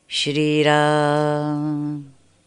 श्रीराम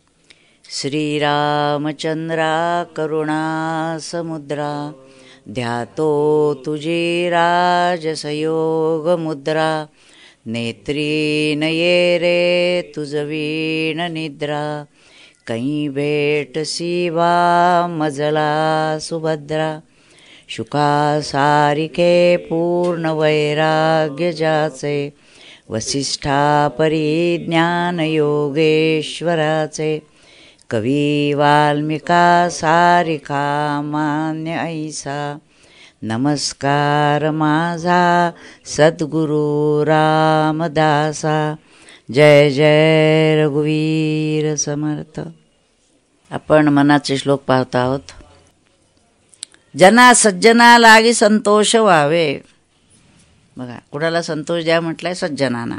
श्रीरामचंद्रा करुणासमुद्रा ध्यातो तुझी राजसयोग-मुद्रा नेत्री नये रे तुझ वीण निद्रा कहीं भेटसी वा मजला सुभद्रा शुका सारिके पूर्ण वैराग्य जाचे वसिष्ठा परिज्ञान योगेश्वराचे कवी वाल्मिका सारिका मान्य ऐसा नमस्कार माझा सद्गुरु रामदासा जय जय रघुवीर समर्थ. आपण मनाचे श्लोक पाहत आहोत. जना सज्जना लागी संतोष व्हावे. बघा कुणाला संतोष द्या म्हटलंय? सज्जनांना.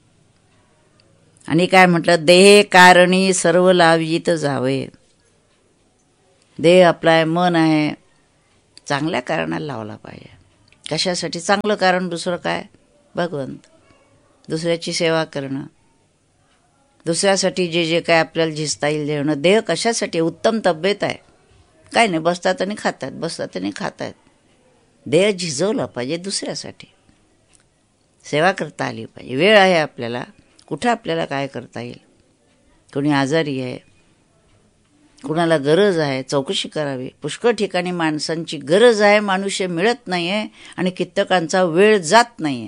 आणि काय म्हटलं? देहे कारणी सर्व लावित जावे. देह आपला आहे, मन आहे, चांगल्या कारणाला लावला पाहिजे. कशासाठी? चांगलं कारण दुसरं काय? भगवंत. दुसऱ्याची सेवा करणं, दुसऱ्यासाठी जे जे काय आपल्याला झिजता येईल देणं. देह कशासाठी? उत्तम तब्येत आहे, काय नाही, बसतात आणि खातात, बसतात आणि खातात. देह झिजवला पाहिजे दुसऱ्यासाठी, सेवा करता आली पाहिजे. वेळ आहे आपल्याला, कुठं आपल्याला काय करता येईल. कोणी आजारी आहे, कुणाला गरज आहे, चौकशी करावी. पुष्कळ ठिकाणी माणसांची गरज आहे, मनुष्य मिळत नाही आहे आणि कित्येकांचा वेळ जात नाही आहे.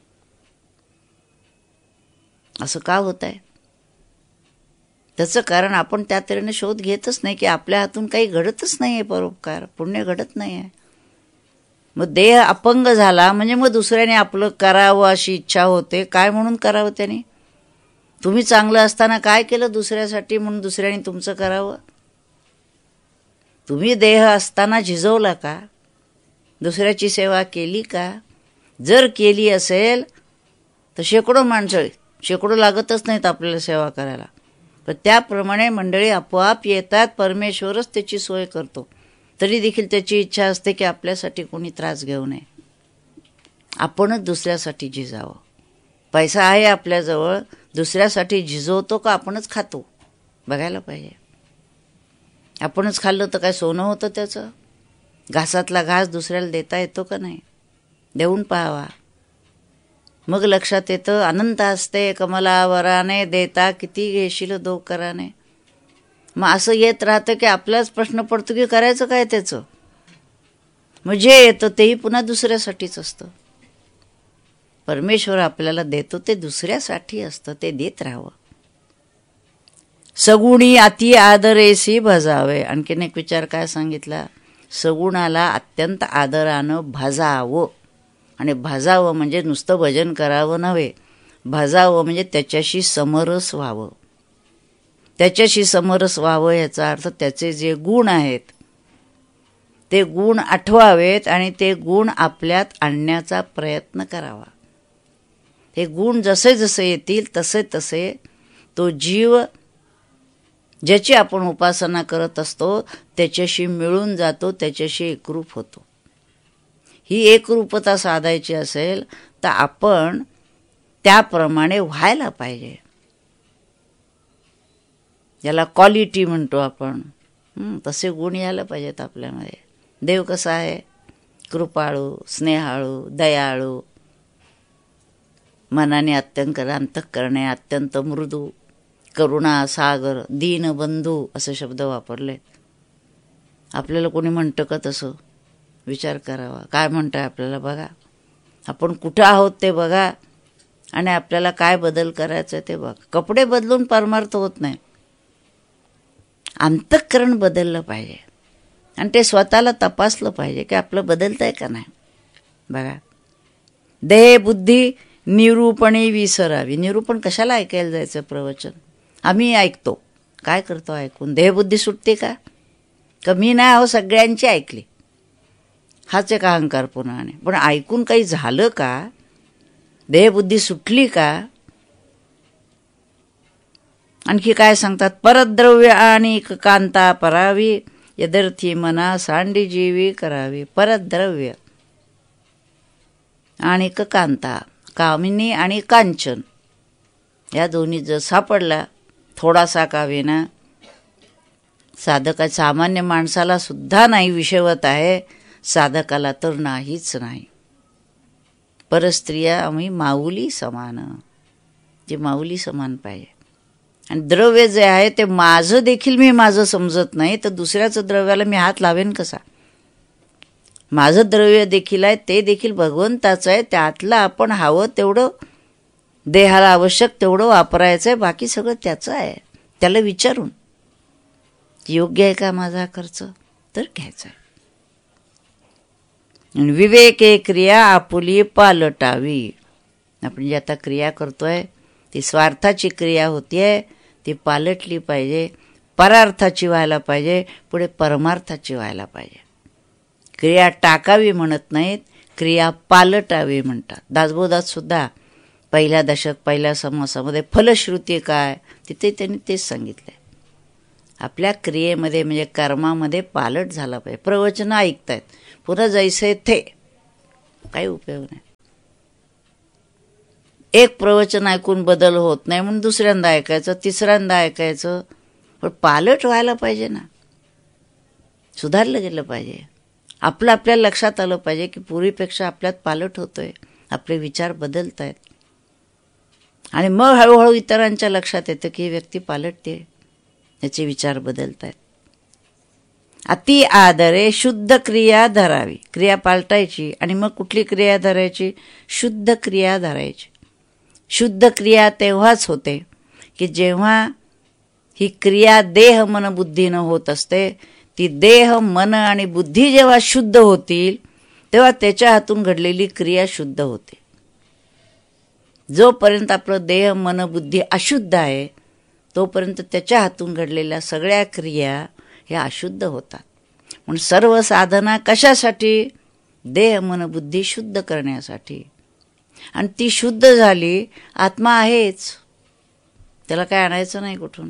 असं का होत आहे? त्याचं कारण आपण त्या तऱ्हेने शोध घेतच नाही की आपल्या हातून काही घडतच नाही आहे, परोपकार पुण्य घडत नाही आहे. मग देह अपंग झाला म्हणजे मग दुसऱ्याने आपलं करावं अशी इच्छा होते. काय म्हणून करावं त्याने? तुम्ही चांगलं असताना काय केलं दुसऱ्यासाठी म्हणून दुसऱ्याने तुमचं करावं? तुम्ही देह असताना झिजवला का? दुसऱ्याची सेवा केली का? जर केली असेल तर शेकडो माणसं, शेकडो लागतच नाहीत आपल्याला सेवा करायला, पण त्याप्रमाणे मंडळी आपोआप येतात. परमेश्वरच त्याची सोय करतो. तरी देखील त्याची इच्छा असते की आपल्यासाठी कोणी त्रास घेऊ नये, आपणच दुसऱ्यासाठी झिजावं. पैसा आहे आपल्याजवळ, दुसऱ्यासाठी झिजवतो का आपणच खातो? बघायला पाहिजे. आपणच खाल्लं तर काय सोनं होतं त्याचं? घासातला घास दुसऱ्याला देता येतो का नाही? देऊन पाहावा, मग लक्षात येतं. अनंत असते कमलावराने देता किती घेशील दो कराने. मग असं येत राहतं की आपलाच प्रश्न पडतो की करायचं काय त्याचं. मग जे येतं तेही पुन्हा दुसऱ्यासाठीच असतं. परमेश्वर आपल्याला देतो ते दुसऱ्यासाठी असतं, ते देत राहावं. सगुणी अति आदरेसी भजावे. आणखीन एक विचार काय सांगितला? सगुणाला अत्यंत आदरानं भजावं. आणि भजावं म्हणजे नुसतं भजन करावं नव्हे, भजावं म्हणजे त्याच्याशी समरस व्हावं. त्याच्याशी समरस व्हावं याचा अर्थ त्याचे जे गुण आहेत ते गुण आठवावेत आणि ते गुण आपल्यात आणण्याचा प्रयत्न करावा. हे गुण जसे जसे येतील तसे तसे तो जीव ज्याची आपण उपासना करत असतो त्याच्याशी मिळून जातो, त्याच्याशी एकरूप होतो. ही एकरूपता साधायची असेल तर आपण त्याप्रमाणे व्हायला पाहिजे. याला क्वालिटी म्हणतो आपण. तसे गुण यायला पाहिजेत आपल्यामध्ये. देव कसा आहे? कृपाळू, स्नेहाळू, दयाळू, मनाने अत्यंत अंतःकरणे अत्यंत मृदू, करुणा सागर, दीनबंधू असे शब्द वापरले. आपल्याला कोणी म्हणतं का तसं? विचार करावा. काय म्हणताय आपल्याला बघा. आपण कुठं आहोत ते बघा आणि आपल्याला काय बदल करायचं ते बघा. कपडे बदलून परमार्थ होत नाही. अंतःकरण बदललं पाहिजे आणि ते स्वतःला तपासलं पाहिजे की आपलं बदलतंय का नाही. बघा, देह बुद्धी निरूपणी विसरावी. निरूपण कशाला ऐकायला जायचं प्रवचन? आम्ही ऐकतो, काय करतो ऐकून? देहबुद्धी सुटते का? मी नाही अहो सगळ्यांची ऐकली, हाच एक अहंकार पुन्हा. पण ऐकून काही झालं का? देहबुद्धी सुटली का? आणखी काय सांगतात? परद्रव्य आणि कांता परावी यदर्थी मना सांडी जीवी करावी. परद्रव्य आणि कांता, कामिनी आणि कांचन या दोन्ही जर सापडला थोडासा का होईना, साधका सामान्य माणसाला सुद्धा नाही विषवत आहे, साधकाला तर नाहीच नाही. परस्त्रिया आम्ही माऊली समान, जे माऊली समान पाहिजे. आणि द्रव्य जे आहे ते माझं देखील मी माझं समजत नाही, तर दुसऱ्याचं द्रव्याला मी हात लावेन कसा? माझं द्रव्य देखील आहे, ते देखील भगवंताचं आहे. त्यातलं आपण हवं तेवढं देहाला आवश्यक तेवढं वापरायचं आहे, बाकी सगळं त्याचं आहे. त्याला विचारून योग्य आहे का माझा खर्च, तर घ्यायचा आहे. विवेके क्रिया आपुली पालटावी. आपण जी आता क्रिया करतोय ती स्वार्थाची क्रिया होतीये, ती पालटली पाहिजे, परार्थाची व्हायला पाहिजे, पुढे परमार्थाची व्हायला पाहिजे. क्रिया टाकावी म्हणत नाहीत, क्रिया पालटावी म्हणतात. दासबोधात सुद्धा पहिल्या दशक पहिल्या समासामध्ये फलश्रुती काय, तिथे त्यांनी तेच सांगितलंय. आपल्या क्रियेमध्ये म्हणजे कर्मामध्ये पालट झाला पाहिजे. प्रवचन ऐकतायत, पुन्हा जैसे थे, काही उपयोग नाही. एक प्रवचन ऐकून बदल होत नाही म्हणून दुसऱ्यांदा ऐकायचं, तिसऱ्यांदा ऐकायचं, पण पालट व्हायला पाहिजे ना, सुधारलं गेलं पाहिजे. आपलं आपल्या लक्षात आलं पाहिजे की पूर्वीपेक्षा आपल्यात पालट होतोय, आपले विचार बदलत आहेत. आणि मग हळूहळू इतरांच्या लक्षात येतं की ही व्यक्ती पालटते, त्याचे विचार बदलत आहेत. अति आदरे शुद्ध क्रिया धरावी. क्रिया पालटायची आणि मग कुठली क्रिया धरायची? शुद्ध क्रिया धरायची. शुद्ध क्रिया तेव्हाच होते की जेव्हा ही क्रिया देह मन बुद्धीनं होत असते. ती देह मन आणि बुद्धी जेव्हा शुद्ध होतील तेव्हा त्याच्या हातून घडलेली क्रिया शुद्ध होते. जोपर्यंत आपलं देह मन बुद्धी अशुद्ध आहे तोपर्यंत त्याच्या हातून घडलेल्या सगळ्या क्रिया ह्या अशुद्ध होतात. म्हणून सर्व साधना कशासाठी? देह मन बुद्धी शुद्ध करण्यासाठी. आणि ती शुद्ध झाली, आत्मा आहेच, त्याला काय आणायचं नाही कुठून.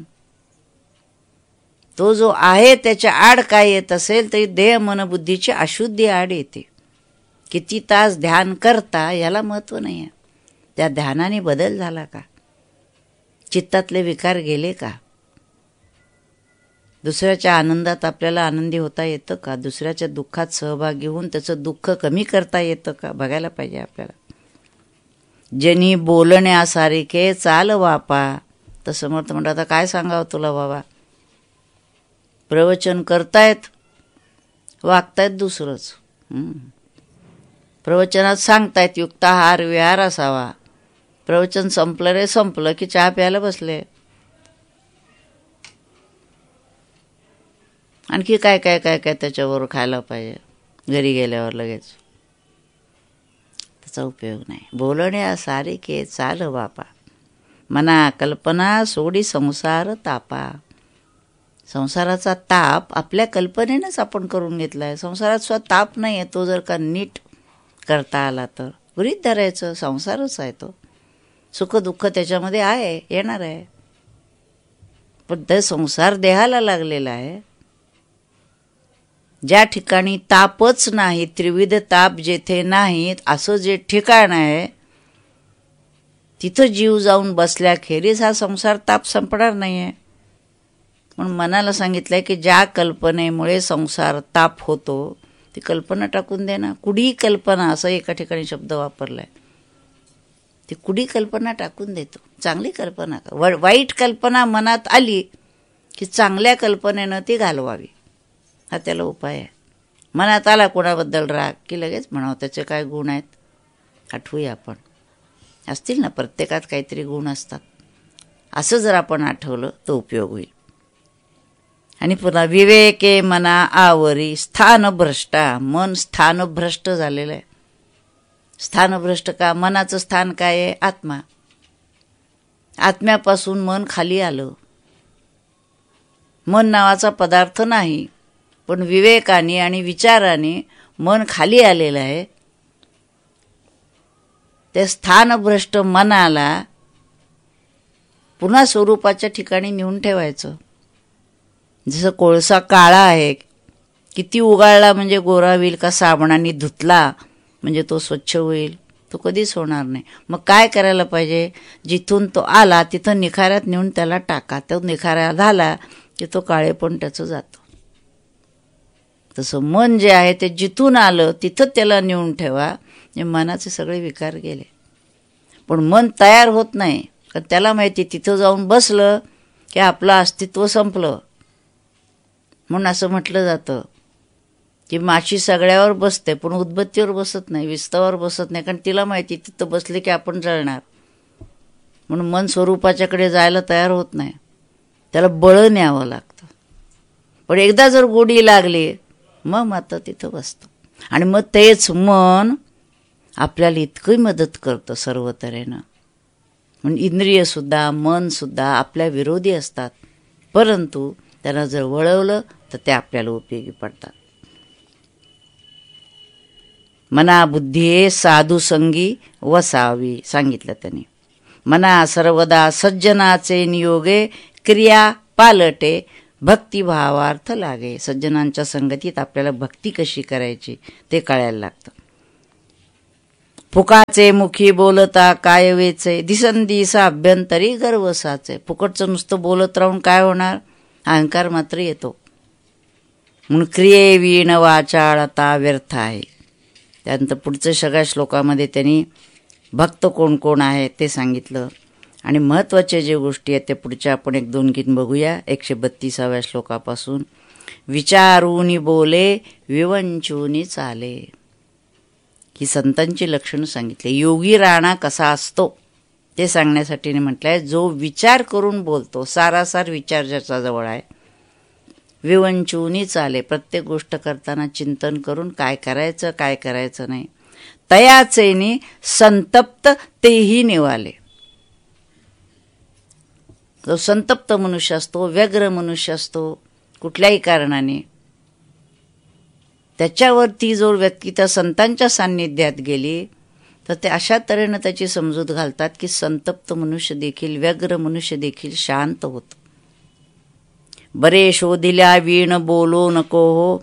तो जो आहे त्याच्या आड काय येत असेल तरी देह मन बुद्धीची अशुद्धी आड येते. किती तास ध्यान करता याला महत्त्व नाही आहे. त्या ध्यानाने बदल झाला का? चित्तातले विकार गेले का? दुसऱ्याच्या आनंदात आपल्याला आनंदी होता येतं का? दुसऱ्याच्या दुःखात सहभागी होऊन त्याचं दुःख कमी करता येतं का? बघायला पाहिजे आपल्याला. जनी बोलण्यासारखे चाल वापा. तर समर्थ म्हणतात, आता काय सांगावं तुला बाबा, प्रवचन करतायत, वागतायत दुसरंच. प्रवचनात सांगतायत युक्ताहार विहार असावा, प्रवचन संपलं रे संपलं की चहा प्यायला बसले. आणखी काय काय काय काय त्याच्यावर खायला पाहिजे घरी गेल्यावर लगेच. त्याचा उपयोग नाही. बोलण्यासारखे चाल वापा, मना कल्पना सोडी संसार तापा. संसाराचा ताप आपल्या कल्पनेनंच आपण करून घेतला आहे. संसारात सुद्धा ताप नाही आहे. तो जर का नीट करता आला तर गृहीत धरायचं, संसारच आहे तो. सुख दुःख त्याच्यामध्ये आहे, येणार आहे. पण ते संसार देहाला लागलेला आहे. ज्या ठिकाणी तापच नाही, त्रिविध ताप जेथे नाहीत असं जे ठिकाण आहे तिथं जीव जाऊन बसल्याखेरीज हा संसार ताप संपणार नाही आहे. म्हणून मनाला सांगितलंय की ज्या कल्पनेमुळे संसार ताप होतो ती कल्पना टाकून दे ना. कुडी कल्पना असं एका ठिकाणी शब्द वापरलाय. ती कुडी कल्पना टाकून देतो. चांगली कल्पना, वाईट कल्पना मनात आली की चांगल्या कल्पनेनं ती घालवावी, हा त्याला उपाय आहे. मनात आला कोणाबद्दल राग की लगेच म्हणावं त्याचे काय गुण आहेत, आठवूया आपण. असतील ना, प्रत्येकात काहीतरी गुण असतात. असं जर आपण आठवलं तर उपयोग होईल. आणि पुन्हा विवेके मना आवरी स्थानभ्रष्टा. मन स्थानभ्रष्ट झालेलं आहे. स्थानभ्रष्ट का? मनाचं स्थान काय आहे? आत्मा. आत्म्यापासून मन खाली आलं. मन नावाचा पदार्थ नाही, पण विवेकाने आणि विचाराने मन खाली आलेलं आहे. ते स्थानभ्रष्ट मनाला पुन्हा स्वरूपाच्या ठिकाणी नेऊन ठेवायचं. जसं कोळसा काळा आहे, किती उगाळला म्हणजे गोरा होईल का साबणाने धुतला म्हणजे तो स्वच्छ होईल. तो कधीच होणार नाही. मग काय करायला पाहिजे, जिथून तो आला तिथं निखाऱ्यात नेऊन त्याला टाका. तो निखाऱ्या झाला की तो काळेपण त्याचं जातं. तसं मन जे आहे ते जिथून आलं तिथं त्याला नेऊन ठेवा. म्हणजे मनाचे सगळे विकार गेले. पण मन तयार होत नाही, कारण त्याला माहिती तिथं जाऊन बसलं की आपलं अस्तित्व संपलं. म्हणून असं म्हटलं जातं की माशी सगळ्यावर बसते पण उदबत्तीवर बसत नाही, विस्तवावर बसत नाही, कारण तिला माहिती तिथं बसले की आपण जळणार. म्हणून मन स्वरूपाच्याकडे जायला तयार होत नाही, त्याला बळ न्यावं लागतं. पण एकदा जर गोडी लागली मग मात्र तिथं बसतं. आणि मग तेच मन आपल्याला इतकं मदत करतं सर्व तऱ्हेनं. म्हणून इंद्रियसुद्धा मनसुद्धा आपल्या विरोधी असतात, परंतु त्यांना जर वळवलं तर ते आपल्याला उपयोगी पडतात. मना बुद्धी साधुसंगी वसावी सांगितलं त्यांनी. मना सर्वदा सज्जनाचे नियोगे क्रिया पालटे भक्तिभावार्थ लागे. सज्जनांच्या संगतीत आपल्याला भक्ती कशी करायची ते कळायला लागतं. फुकाचे मुखी बोलता काय वेचे दिसंदिसा अभ्यंतरी गर्वसाचे. फुकटचं नुसतं बोलत राहून काय होणार, अहंकार मात्र येतो. म्हणून क्रिये वीण वाचाळता व्यर्थ आहे. त्यानंतर पुढच्या सगळ्या श्लोकामध्ये त्यांनी भक्त कोण कोण आहे ते सांगितलं. आणि महत्त्वाच्या जे गोष्टी आहेत त्या पुढच्या आपण 1-2 गीत बघूया. 132व्या श्लोकापासून. विचारूनी बोले विवंचूनी चाले. ही संतांची लक्षणं सांगितले. योगी राणा कसा असतो ते सांगण्यासाठी म्हटलंय, जो विचार करून बोलतो, सारासार विचार ज्याचा जवळ आहे. विवंचूनी चाले, प्रत्येक गोष्ट करताना चिंतन करून काय करायचं काय करायचं नाही. तयाचेनी संतप्त तेही निवाले. जो संतप्त मनुष्य असतो, व्यग्र मनुष्य असतो कुठल्याही कारणाने, त्याच्यावरती जो व्यक्ती त्या संतांच्या सान्निध्यात गेली तर ते अशा तऱ्हेनं त्याची समजूत घालतात की संतप्त मनुष्य देखील, व्यग्र मनुष्य देखील शांत होतो. बरे शोधिल्या वीण बोलो नको हो.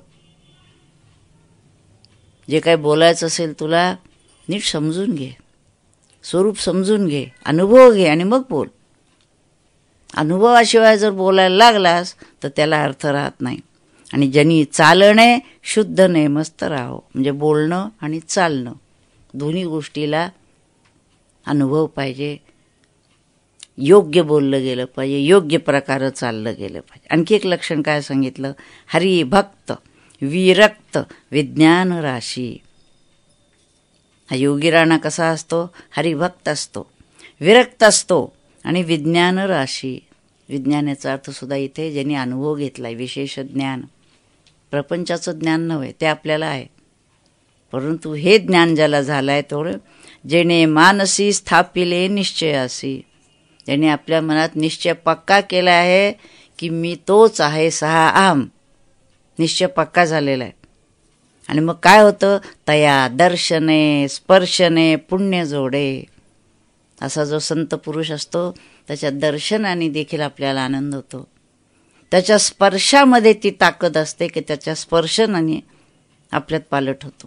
जे काय बोलायचं असेल तुला नीट समजून घे, स्वरूप समजून घे, अनुभव घे आणि मग बोल. अनुभवाशिवाय जर बोलायला लागलास तर त्याला अर्थ राहत नाही. आणि ज्यांनी चालणे शुद्ध नेमस्त राहो. म्हणजे बोलणं आणि चालणं दोन्ही गोष्टीला अनुभव पाहिजे. योग्य बोललं गेलं पाहिजे, योग्य प्रकारे चाललं गेलं पाहिजे. आणखी एक लक्षण काय सांगितलं, हरिभक्त विरक्त विज्ञान राशी. हा योगी राणा कसा असतो, हरिभक्त असतो, विरक्त असतो आणि विज्ञान राशी. विज्ञानाचा अर्थ सुद्धा इथे ज्यांनी अनुभव घेतलाय, विशेष ज्ञान. प्रपंचाचं ज्ञान नव्हे, ते आपल्याला आहे, परंतु हे ज्ञान ज्याला झालंय तेवढं, जेणे मानसी स्थापिले निश्चयासी. ज्याने आपल्या मनात निश्चय पक्का केला आहे की मी तोच आहे, सहा आम निश्चय पक्का झालेला आहे. आणि मग काय होतं, तया दर्शने स्पर्शने पुण्य जोडे. असा जो संत पुरुष असतो त्याच्या दर्शनाने देखील आपल्याला आनंद होतो. त्याच्या स्पर्शामध्ये ती ताकद असते की त्याच्या स्पर्शनाने आपल्यात पालट होतो.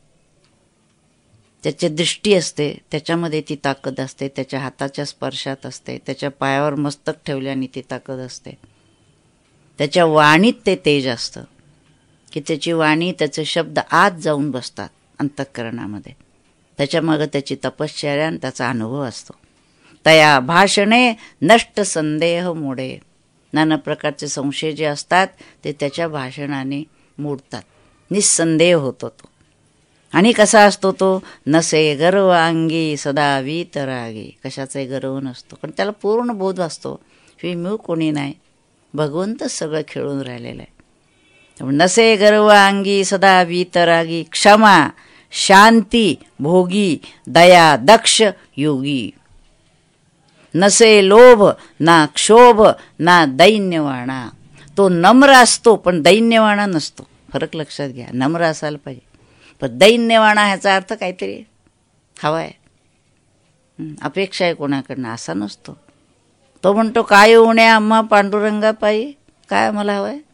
त्याची दृष्टी असते त्याच्यामध्ये ती ताकद असते, त्याच्या हाताच्या स्पर्शात असते, त्याच्या पायावर मस्तक ठेवल्याने ती ताकद असते. त्याच्या वाणीत ते तेज असतं की त्याची वाणी, त्याचे शब्द आत जाऊन बसतात अंतःकरणामध्ये. त्याच्यामागं त्याची तपश्चर्या आणि त्याचा अनुभव असतो. तया भाषणे नष्ट संदेह मोडे. नाना प्रकारचे संशय जे असतात ते त्याच्या भाषणाने मोडतात, निस्संदेह होतो तो. आणि कसा असतो तो, नसे गर्व अंगी सदा वीतरागी. कशाचाही गर्व नसतो, पण त्याला पूर्ण बोध असतो की मी कोणी नाही, भगवंतच सगळं खेळून राहिलेलं आहे. नसे गर्व अंगी सदा वीतरागी. क्षमा शांती भोगी दया दक्ष योगी. नसे लोभ ना क्षोभ ना दैन्यवाणा. तो नम्र असतो पण दैन्यवाणा नसतो. फरक लक्षात घ्या, नम्र असायला पाहिजे पण दैन्यवाणा ह्याचा अर्थ काहीतरी हवा आहे, अपेक्षा आहे कोणाकडनं, असा नसतो. तो म्हणतो काय उण्या आम्हा पांडुरंगा पायी, काय आम्हाला हवं आहे,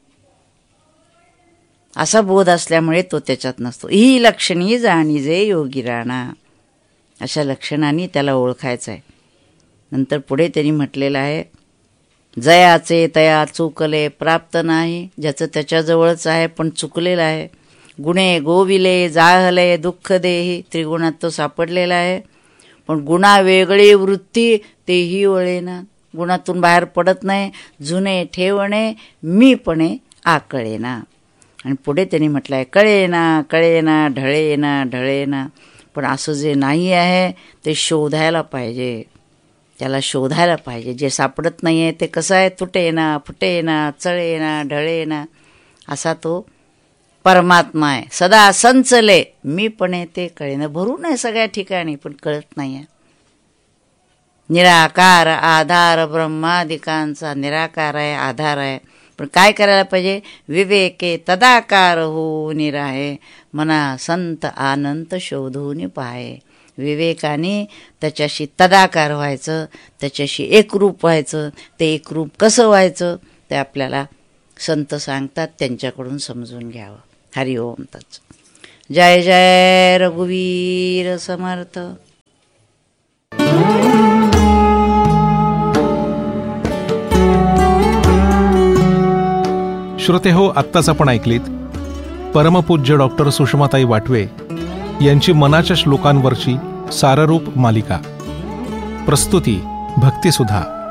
असा बोध असल्यामुळे तो त्याच्यात नसतो. ही लक्षणी जाणीजे योगी राणा. अशा लक्षणांनी त्याला ओळखायचं आहे. नंतर पुढे त्यांनी म्हटलेलं आहे, जयाचे तया चुकले प्राप्त नाही. ज्याचं त्याच्याजवळच आहे पण चुकलेलं आहे. गुणे गोविले जाहले दुःख देही. त्रिगुणात तो सापडलेला आहे, पण गुणा वेगळी वृत्ती तेही वळेना. गुणातून बाहेर पडत नाही. जुने ठेवणे मीपणे आकळेना. आणि पुढे त्यांनी म्हटलं आहे, कळेना कळेना ढळेना ढळेना. पण असं जे नाही आहे ते शोधायला पाहिजे, त्याला शोधायला पाहिजे. जे सापडत नाही आहे ते कसं आहे, तुटेना फुटेना चळेना ढळेना असा तो परमात्मा आहे. सदा संचले मीपणे ते कळेना. भरून आहे सगळ्या ठिकाणी पण कळत नाही आहे. निराकार आधार ब्रह्मादिकांचा निराकार आहे, आधार आहे. पण काय करायला पाहिजे, विवेके तदाकार होऊन राहे. मना संत अनंत शोधून पाहे. विवेकाने त्याच्याशी तदाकार व्हायचं, त्याच्याशी एकरूप व्हायचं. ते एकरूप कसं व्हायचं ते आपल्याला संत सांगतात, त्यांच्याकडून समजून घ्यावं. हरि ओम तत्सत. जय जय रघुवीर समर्थ. श्रोते हो, आत्ताच आपण ऐकलीत परमपूज्य डॉक्टर सुषमाताई वाटवे यांची मनाच्या श्लोकांवरची साररूप मालिका. प्रस्तुती भक्तिसुधा.